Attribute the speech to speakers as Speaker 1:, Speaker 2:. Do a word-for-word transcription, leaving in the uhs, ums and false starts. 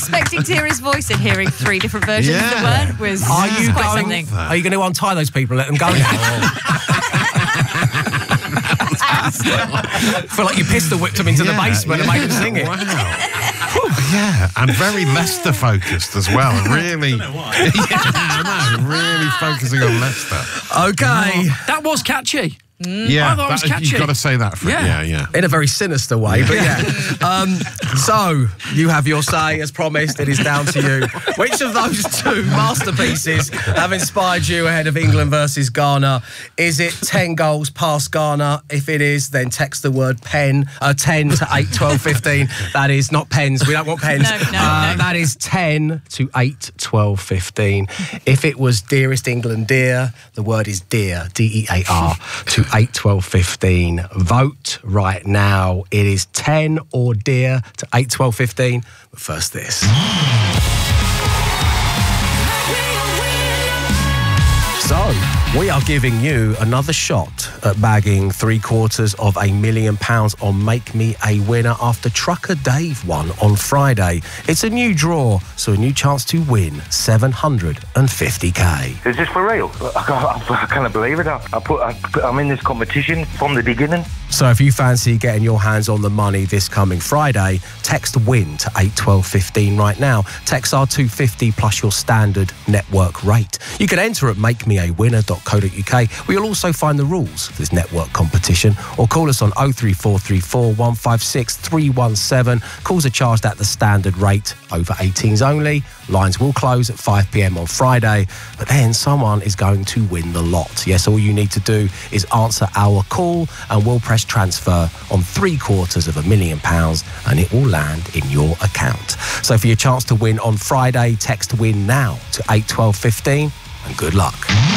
Speaker 1: expecting to hear his voice and hearing three different versions
Speaker 2: Yeah.
Speaker 1: of the word was
Speaker 3: Are you
Speaker 1: quite
Speaker 3: going?
Speaker 1: something.
Speaker 3: Are you going to untie those people and let them go now? I feel like you pistol whipped them into
Speaker 2: Yeah,
Speaker 3: the basement
Speaker 2: yeah.
Speaker 3: and made them sing it.
Speaker 2: Wow. Yeah, and very Leicester focused as well. Really, yeah, I know, really focusing on Leicester.
Speaker 3: Okay.
Speaker 4: That was catchy.
Speaker 2: Yeah,
Speaker 4: I thought it was
Speaker 2: that-
Speaker 4: catchy.
Speaker 2: you've got to say that for
Speaker 4: Yeah.
Speaker 2: yeah, yeah.
Speaker 3: In a very sinister way, but yeah. Um, so, you have your say, as promised. It is down to you. Which of those two masterpieces have inspired you ahead of England versus Ghana? Is it ten goals past Ghana? If it is, then text the word pen, uh, ten to eight twelve fifteen. That is not pens. We don't want pens.
Speaker 1: No, no,
Speaker 3: uh,
Speaker 1: no.
Speaker 3: That is ten to eight twelve fifteen. If it was Dearest England Dear, the word is dear, D E A R, to eight twelve fifteen. Vote right now. It is ten or dear to eight twelve fifteen. But first this. So, we are giving you another shot at bagging three quarters of a million pounds on Make Me a Winner after Trucker Dave won on Friday. It's a new draw, so a new chance to win seven hundred fifty k.
Speaker 5: Is this for real? I can't, I can't believe it. I, I put, I put, I'm in this competition from the beginning.
Speaker 3: So if you fancy getting your hands on the money this coming Friday, text WIN to eight twelve fifteen right now. Text R two fifty plus your standard network rate. You can enter at make me a winner dot co dot uk, where you'll also find the rules for this network competition, or call us on oh three four three four, one five six, three one seven. Calls are charged at the standard rate, over eighteens only. Lines will close at five p m on Friday, but then someone is going to win the lot. Yes, all you need to do is answer our call and we'll press transfer on three quarters of a million pounds and it will land in your account. So for your chance to win on Friday, text WIN now to eight twelve fifteen and good luck.